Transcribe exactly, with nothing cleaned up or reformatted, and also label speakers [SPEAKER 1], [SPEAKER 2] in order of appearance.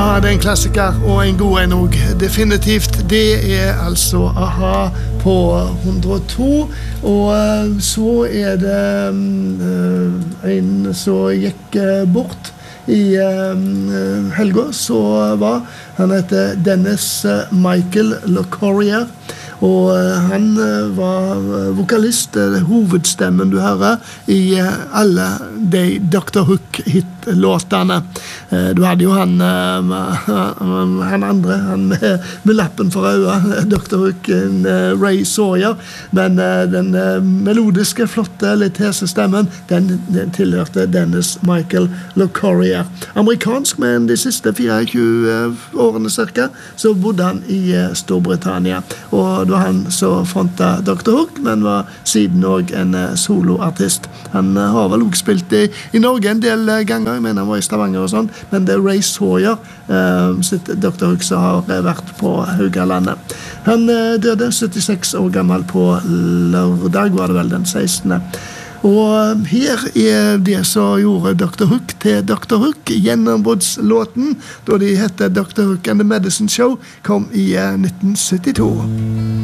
[SPEAKER 1] Ja, det er en klassiker og en god en også, definitivt. Det er altså A-ha på hundre og to, og så er det uh, en som gikk bort i uh, helga, så var han heter Dennis Michael LeCourier, og han var vokalist, hovedstemmen du hører i alle de doktor Hook-hit-låtene. Du hadde jo han, han andre, han med, med lappen for øya, doktor Hook, Ray Sawyer, men den melodiske, flotte, litt hese stemmen, den, den tilhørte Dennis Michael LeCourier. Amerikansk, men de siste fireogtjue årene cirka, så bodde han i Storbritannia, og det var han som fronta doktor Hook, men var siden også en soloartist. Han har vel også spilt i, i Norge en del ganger, jeg mener han var i Stavanger og sånn, men det er Ray Sawyer, uh, sitt doktor Hook, som har vært på Haugalandet. Han uh, døde syttiseks år gammel på lørdag, var det vel den sekstende. Og her er det som gjorde doktor Hook til doktor Hook, gjennombruddslåten, da de hette doktor Hook and the Medicine Show, kom i nitten syttito.